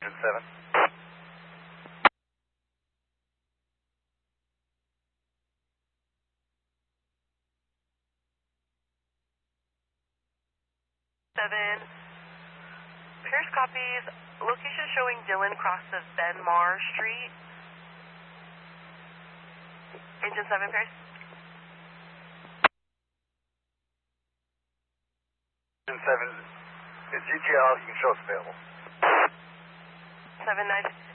Engine 7. Pierce copies. Location showing Dylan crosses Ben Mar Street. Engine 7, Pierce. Engine 7. It's GTL. You can show us available. 7-9.